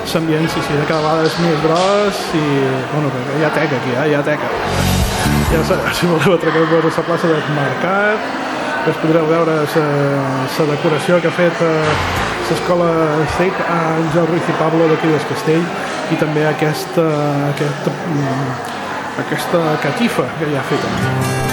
l'ambient sí, cada vegada és més gros i bueno, hi ha teca aquí, hi ha teca. Ja si voleu atracar a veure la plaça del Mercat, doncs podreu veure la decoració que ha fet l'escola SEIC Àngel Ruiz i Pablo d'aquí del Castell i també aquesta catifa que hi ha feta.